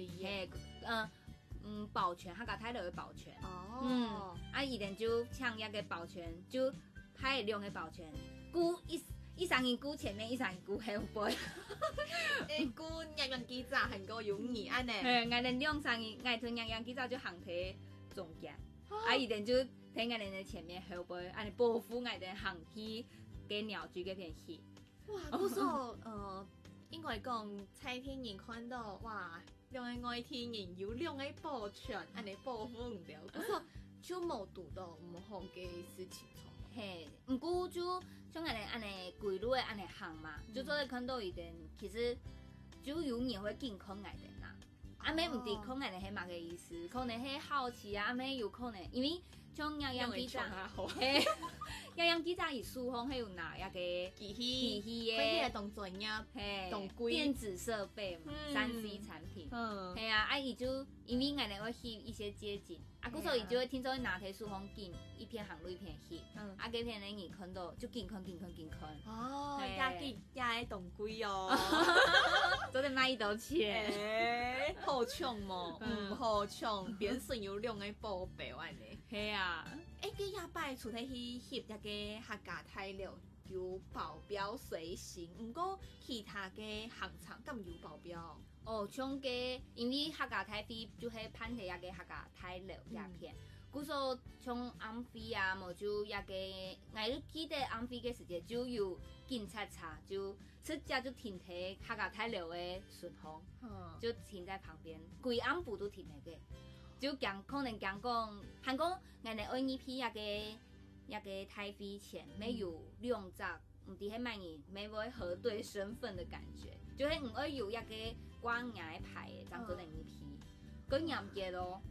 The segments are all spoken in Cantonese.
理耶。 保全，客家泰勒的保全。 哦， 伊连就抢那个保全，就派两个保全，估一三年估前面，一三年估后背。 估样样机咋很够有你安呢？ 我连两三年，我从样样机早就行体中间，伊连就喺我连的前面后背，安尼保护我连行去给鸟居嗰片去。 哇，嗰時候應該講蔡天然看到哇，兩個外天然有兩個保全，安尼保護唔了，嗰時候就冇讀到唔好嘅事情錯。 嘿，唔過就像安尼規律的安尼行嘛，就做咧看到一點，其實就有人會健康愛點啦。咩唔知可能係乜嘅意思，可能係好奇啊，咩有可能，因為像樣樣記者，嘿，樣樣記者伊書風係有拿一個機器嘅當專業， 嘿， 當貴電子設備嘛，3C 產品，係啊，伊就因為我哋會翕一些街景，嗰時候伊就會聽說拿起書風鏡一片行路一片翕，嗰片咧你看到就健康。 哦，也當貴哦， 都得買一刀錢， 好搶嘛，唔好搶，變成有兩個寶貝安尼。 係啊， 佢也擺出嚟去翕一個客家泰勒有保鏢隨行，唔過其他嘅行場咁有保鏢。 哦，像個因為客家泰飛就係拍起一個客家泰勒一片。古說像安徽啊，冇就一個，我記得安徽嘅時間就有警察車，就直接就停喺客家泰勒嘅順風，就停在旁邊，規安部都停喺個，就可能講，韓國我哋愛呢批一個泰飛前，沒有兩隻，唔知係乜嘢，沒會核對身份的感覺，就係唔會有一個掛牙牌嘅，咁做定呢批，佢唔記得咯。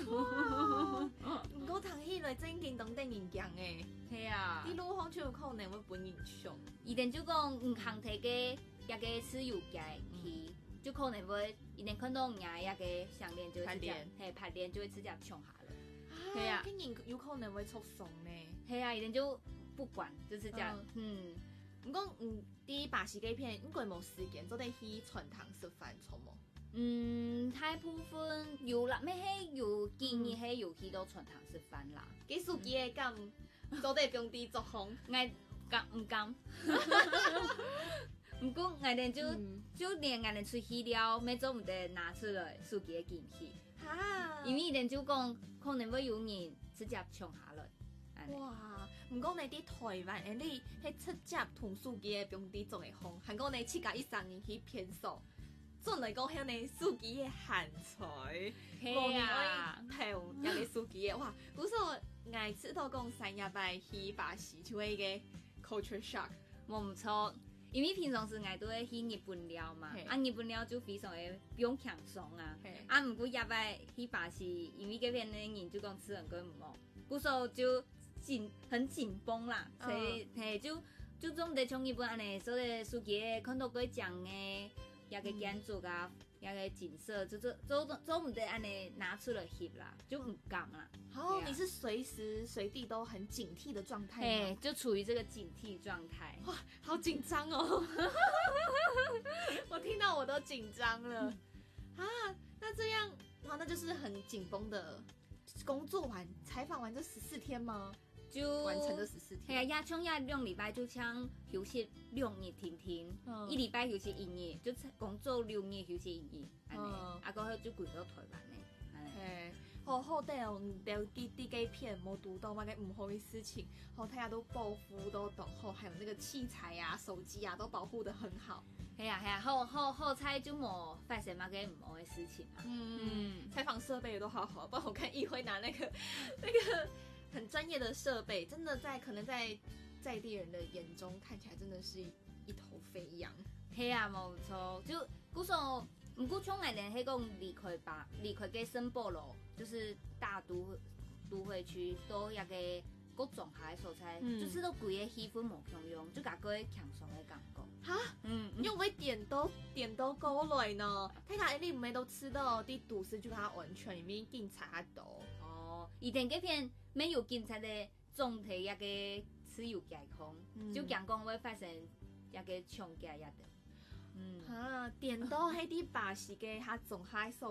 唔過睇起來真見當地人強誒， 係啊， 啲路行就有可能會本人上。 伊定就講唔行睇嘅一個豉油街去，就可能會伊定看到牙一個項鏈就會直接，係拍鏈就會直接搶下了。係啊， 啲人有可能會出送呢。 係啊，伊定就不管，就是這樣。 唔講啲巴士機片應該冇時間，做得去傳堂食飯錯冇。 大部分有啦，咩係有建議係有去到傳堂食飯啦。 幾司機嘅咁做得用啲作風， 唔敢。唔過我哋就連我哋出去了，咩做唔得拿出來司機嘅建議。 嚇！ 因為伊哋就講可能會有人直接搶下來。 哇！唔講你啲台灣，你係直接同司機嘅用啲做嘅風，係講你7加1年去偏數。準嚟講，向你司機嘅閒財， 係啊， 頭有你司機嘅哇！嗰時候我知道講3日拜去巴士就係個 culture shock， 冇錯。因為平常時我都會去日本了嘛，日本了就非常嘅不用輕鬆啊。唔過日拜去巴士，因為嗰邊嘅人就講吃很貴唔好，嗰時候就很緊繃啦，所以就總得從日本安尼，所以司機看到佢講嘅。一個建築啊，一個景色，就做唔得安尼拿出來翕啦，就唔敢啦。 哦，你是隨時隨地都很警惕的狀態嗎？ 就處於這個警惕狀態。 哇，好緊張哦！我聽到我都緊張了。啊，那這樣，哇，那就是很緊繃的工作完採訪完這14天嗎？就完成咗14天。 係啊，像2禮拜就像休息2日停，1禮拜休息1日，就工作6日休息1日，安尼，過後就回到台灣咧。 好的哦，有啲機片冇讀到那個唔好嘅事情，大家都保護都懂，還有那個器材啊、手機啊都保護得很好。 係啊，好彩就冇發生那個唔好嘅事情嘛。 採訪設備也都好好，不然我看議會拿那個。很專業的設備，真的可能在地人的眼中看起來真的是一頭飛羊。 係啊，冇錯。就嗰時候，唔過從來連喺講離開嘅新北路，就是大都會區都一個各種下嘅所在，就是都規個氣氛冇強樣，就感覺輕鬆嘅感覺。 哈，因為點都過來呢，睇下你唔係都知道啲都市就它完全裡面警察多。 以前嗰片沒有警察的總體一個自由街控，就講講會發生一個搶劫一的。 點都喺啲巴士嘅嚇總喺數